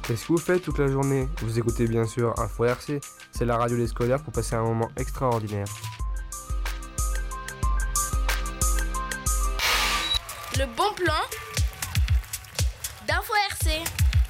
Qu'est-ce que vous faites toute la journée? Vous écoutez bien sûr Info RC, c'est la radio des scolaires pour passer un moment extraordinaire. Le bon plan d'Info RC.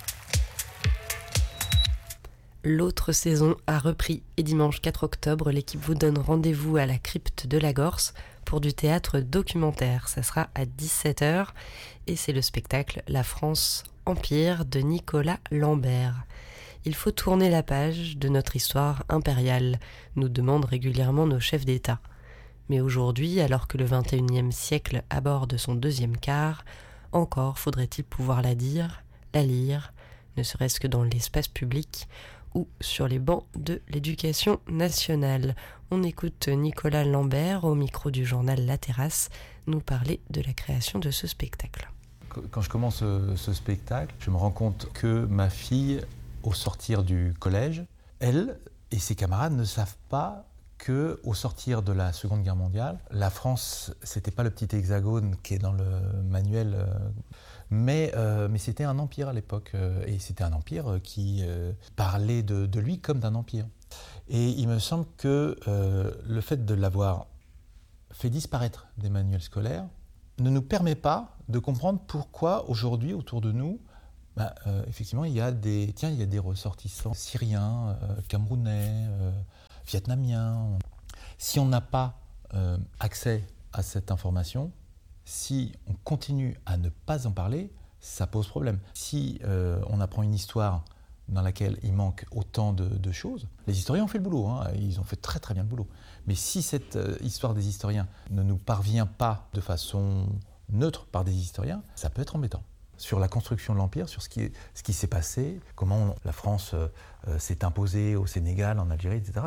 L'autre saison a repris et dimanche 4 octobre, l'équipe vous donne rendez-vous à la crypte de la Gorse pour du théâtre documentaire. Ça sera à 17h et c'est le spectacle La France Empire de Nicolas Lambert. Il faut tourner la page de notre histoire impériale, nous demandent régulièrement nos chefs d'État. Mais aujourd'hui, alors que le XXIe siècle aborde son deuxième quart, encore faudrait-il pouvoir la dire, la lire, ne serait-ce que dans l'espace public ou sur les bancs de l'éducation nationale. On écoute Nicolas Lambert au micro du journal La Terrasse nous parler de la création de ce spectacle. Quand je commence ce spectacle, je me rends compte que ma fille, au sortir du collège, elle et ses camarades ne savent pas qu'au sortir de la Seconde Guerre mondiale, la France, c'était pas le petit hexagone qui est dans le manuel, mais c'était un empire à l'époque, et c'était un empire qui parlait de lui comme d'un empire. Et il me semble que le fait de l'avoir fait disparaître des manuels scolaires ne nous permet pas de comprendre pourquoi aujourd'hui autour de nous, effectivement, il y a des ressortissants syriens, camerounais, vietnamiens. Si on n'a pas accès à cette information, si on continue à ne pas en parler, ça pose problème. Si on apprend une histoire dans laquelle il manque autant de choses, les historiens ont fait le boulot, ils ont fait très très bien le boulot. Mais si cette histoire des historiens ne nous parvient pas de façon neutre par des historiens, ça peut être embêtant. Sur la construction de l'Empire, sur ce qui s'est passé, comment la France s'est imposée au Sénégal, en Algérie, etc.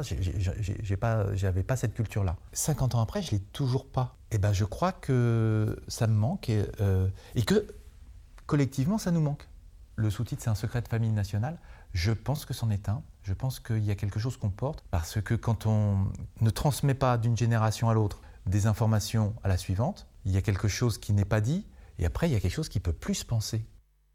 J'avais pas cette culture-là. 50 ans après, je l'ai toujours pas. Et je crois que ça me manque et que collectivement, ça nous manque. Le sous-titre, c'est un secret de famille nationale. Je pense que c'en est un. Je pense qu'il y a quelque chose qu'on porte parce que quand on ne transmet pas d'une génération à l'autre des informations à la suivante, il y a quelque chose qui n'est pas dit. Et après, il y a quelque chose qui peut plus se penser.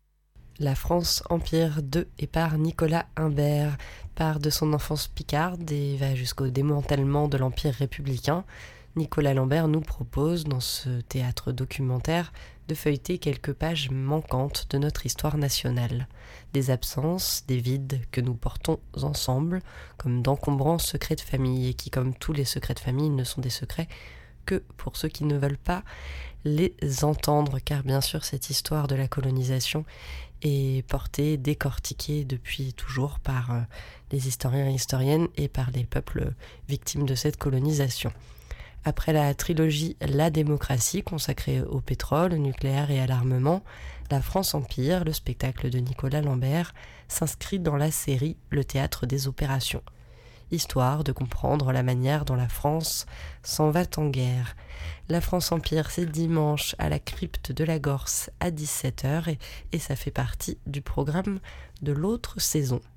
La France Empire de et par Nicolas Imbert part de son enfance picarde et va jusqu'au démantèlement de l'Empire républicain. Nicolas Lambert nous propose, dans ce théâtre documentaire, de feuilleter quelques pages manquantes de notre histoire nationale. Des absences, des vides que nous portons ensemble, comme d'encombrants secrets de famille, et qui, comme tous les secrets de famille, ne sont des secrets que pour ceux qui ne veulent pas les entendre, car bien sûr cette histoire de la colonisation est portée, décortiquée depuis toujours par les historiens et historiennes et par les peuples victimes de cette colonisation. Après la trilogie La démocratie, consacrée au pétrole, au nucléaire et à l'armement, La France Empire, le spectacle de Nicolas Lambert, s'inscrit dans la série Le théâtre des opérations. Histoire de comprendre la manière dont la France s'en va en guerre. La France Empire, c'est dimanche à la crypte de la Gorse à 17h et ça fait partie du programme de l'autre saison.